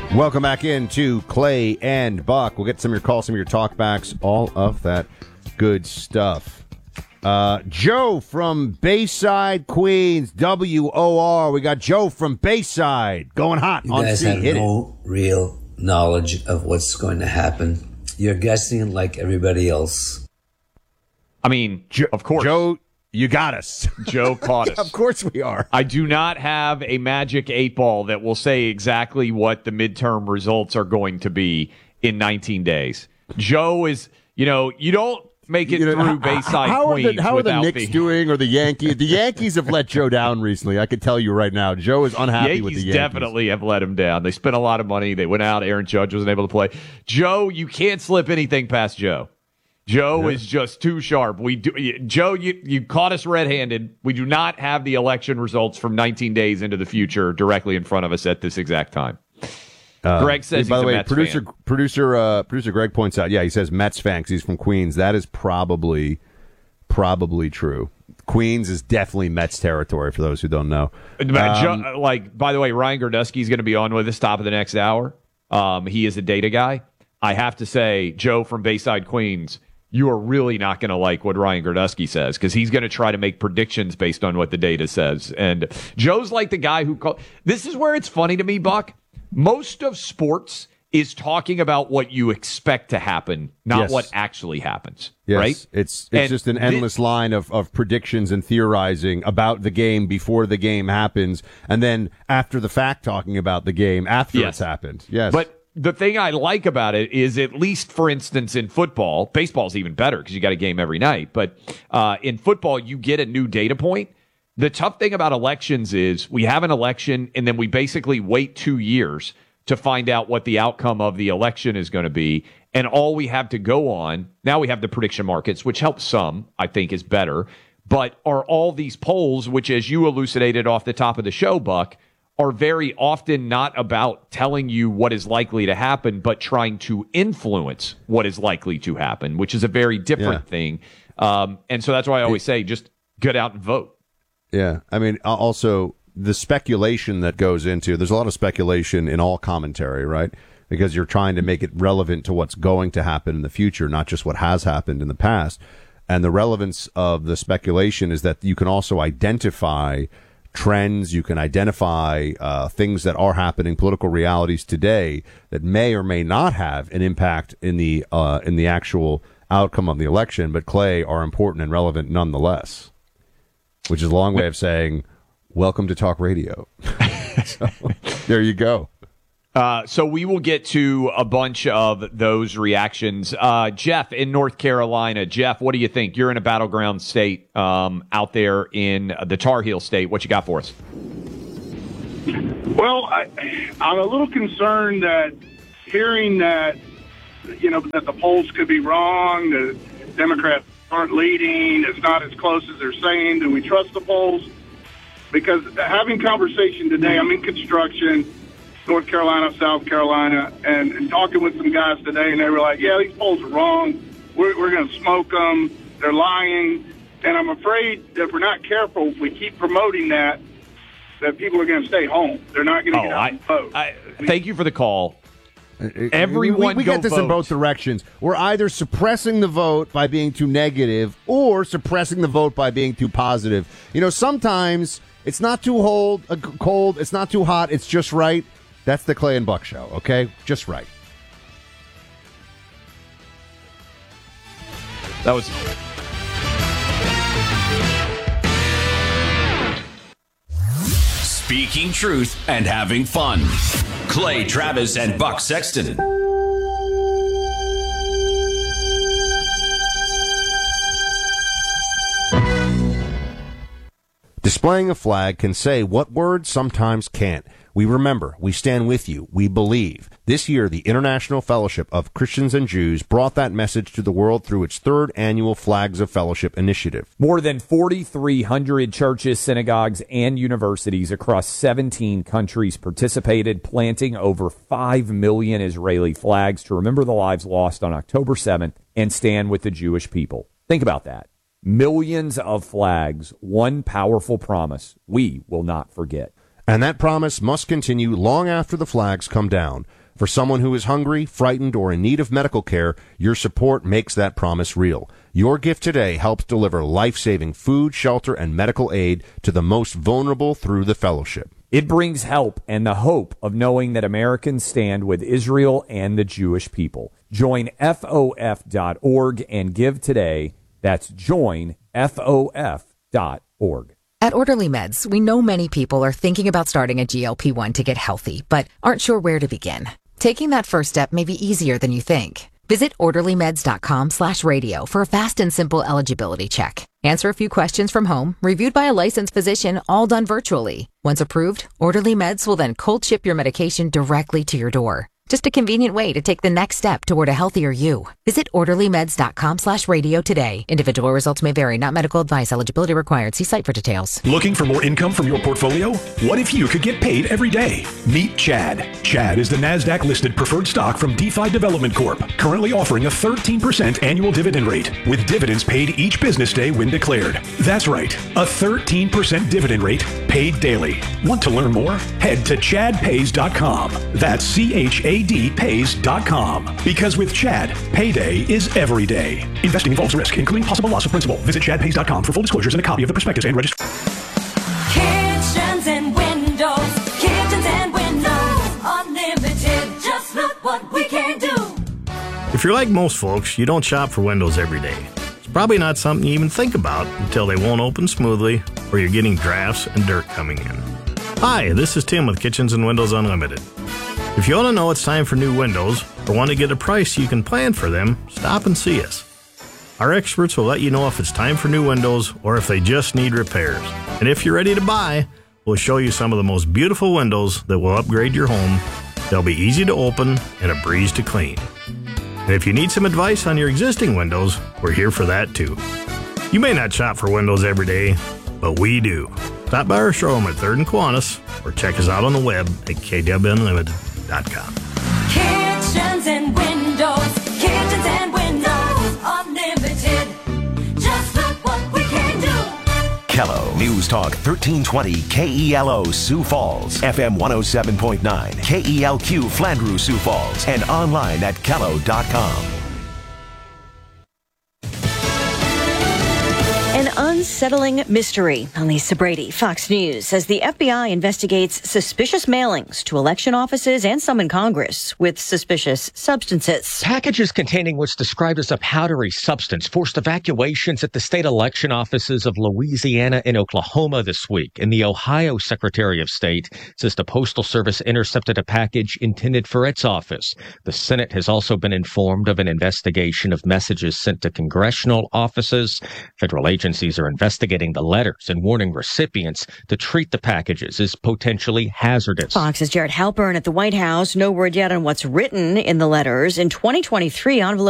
Welcome back into Clay and Buck. We'll get some of your calls, some of your talkbacks, all of that good stuff. Joe from Bayside, Queens, WOR. We got Joe from Bayside going hot on You guys C. have Hit no real knowledge of what's going to happen. You're guessing like everybody else. I mean, of course. Joe, you got us. Joe caught us. Of course we are. I do not have a magic 8-ball that will say exactly what the midterm results are going to be in 19 days. Joe is, you don't make it through Bayside, Queens. How are the Knicks being doing, or the Yankees? The Yankees have let Joe down recently. I can tell you right now. Joe is unhappy with the Yankees. Definitely have let him down. They spent a lot of money. They went out. Aaron Judge wasn't able to play. Joe, you can't slip anything past Joe. Joe is just too sharp. Joe, you caught us red-handed. We do not have the election results from 19 days into the future directly in front of us at this exact time. Greg says by he's the way, a Mets fan. producer Greg points out, he says Mets fan 'cause he's from Queens. That is probably true. Queens is definitely Mets territory for those who don't know. By the way, Ryan Gordusky is going to be on with us top of the next hour. He is a data guy. I have to say, Joe from Bayside, Queens, you are really not going to like what Ryan Gordusky says because he's going to try to make predictions based on what the data says. And Joe's like the guy who this is where it's funny to me, Buck. Most of sports is talking about what you expect to happen, not what actually happens. Yes. Right? It's just an endless line of predictions and theorizing about the game before the game happens, and then after the fact talking about the game after it's happened. Yes. But the thing I like about it is, at least, for instance, in football, baseball's even better because you got a game every night. But in football, you get a new data point. The tough thing about elections is we have an election and then we basically wait 2 years to find out what the outcome of the election is going to be. And all we have to go on, now we have the prediction markets, which helps some, I think is better. But are all these polls, which, as you elucidated off the top of the show, Buck, are very often not about telling you what is likely to happen, but trying to influence what is likely to happen, which is a very different thing. And so that's why I always say, just get out and vote. Yeah. I mean, also the speculation that goes into, there's a lot of speculation in all commentary, right? Because you're trying to make it relevant to what's going to happen in the future, not just what has happened in the past. And the relevance of the speculation is that you can also identify trends, you can identify things that are happening, political realities today that may or may not have an impact in the actual outcome of the election, but Clay, are important and relevant nonetheless. Which is a long way of saying, welcome to talk radio. So, there you go. So we will get to a bunch of those reactions. Jeff in North Carolina. Jeff, what do you think? You're in a battleground state out there in the Tar Heel state. What you got for us? Well, I'm a little concerned that hearing that, that the polls could be wrong, the Democrats aren't leading, it's not as close as they're saying. Do we trust the polls? Because having conversation today, I'm in construction, North Carolina, South Carolina, and talking with some guys today, and they were like, yeah, these polls are wrong. We're going to smoke them. They're lying. And I'm afraid that if we're not careful, if we keep promoting that people are going to stay home. They're not going to get out and vote. Thank you for the call. Everyone, we get this vote. in both directions. We're either suppressing the vote by being too negative or suppressing the vote by being too positive. Sometimes it's not too cold, it's not too hot, it's just right. That's the Clay and Buck Show, okay? Just right. That was... Speaking truth and having fun. Clay Travis and Buck Sexton. Displaying a flag can say what words sometimes can't. We remember, we stand with you, we believe. This year, the International Fellowship of Christians and Jews brought that message to the world through its third annual Flags of Fellowship initiative. More than 4,300 churches, synagogues, and universities across 17 countries participated, planting over 5 million Israeli flags to remember the lives lost on October 7th and stand with the Jewish people. Think about that. Millions of flags, one powerful promise we will not forget. And that promise must continue long after the flags come down. For someone who is hungry, frightened, or in need of medical care, your support makes that promise real. Your gift today helps deliver life-saving food, shelter, and medical aid to the most vulnerable through the fellowship. It brings help and the hope of knowing that Americans stand with Israel and the Jewish people. Join FOF.org and give today. That's joinFOF.org. At Orderly Meds, we know many people are thinking about starting a GLP-1 to get healthy, but aren't sure where to begin. Taking that first step may be easier than you think. Visit orderlymeds.com/radio for a fast and simple eligibility check. Answer a few questions from home, reviewed by a licensed physician, all done virtually. Once approved, Orderly Meds will then cold ship your medication directly to your door. Just a convenient way to take the next step toward a healthier you. Visit orderlymeds.com/radio today. Individual results may vary, not medical advice. Eligibility required. See site for details. Looking for more income from your portfolio? What if you could get paid every day? Meet Chad. Chad is the NASDAQ-listed preferred stock from DeFi Development Corp., currently offering a 13% annual dividend rate, with dividends paid each business day when declared. That's right, a 13% dividend rate paid daily. Want to learn more? Head to chadpays.com. That's CHADpays.com. Because with Chad, payday is every day. Investing involves risk, including possible loss of principal. Visit chadpays.com for full disclosures and a copy of the prospectus and register. Kitchens and windows. Kitchens and windows. Unlimited. Just look what we can do. If you're like most folks, you don't shop for windows every day. It's probably not something you even think about until they won't open smoothly or you're getting drafts and dirt coming in. Hi, this is Tim with Kitchens and Windows Unlimited. If you want to know it's time for new windows or want to get a price so you can plan for them, stop and see us. Our experts will let you know if it's time for new windows or if they just need repairs. And if you're ready to buy, we'll show you some of the most beautiful windows that will upgrade your home. They'll be easy to open and a breeze to clean. And if you need some advice on your existing windows, we're here for that too. You may not shop for windows every day, but we do. Stop by our showroom at 3rd and Kiwanis or check us out on the web at kwunlimited.com. Kitchens and windows. Kitchens and windows. Unlimited. Just look what we can do. Kello News Talk 1320 KELO Sioux Falls, FM 107.9 KELQ Flandreau Sioux Falls, and online at kello.com. An unsettling mystery. I'm Lisa Brady, Fox News, as the FBI investigates suspicious mailings to election offices and some in Congress with suspicious substances. Packages containing what's described as a powdery substance forced evacuations at the state election offices of Louisiana and Oklahoma this week. And the Ohio Secretary of State says the Postal Service intercepted a package intended for its office. The Senate has also been informed of an investigation of messages sent to congressional offices. Federal agencies are investigating the letters and warning recipients to treat the packages as potentially hazardous. Fox's Jared Halpern at the White House. No word yet on what's written in the letters. In 2023, envelopes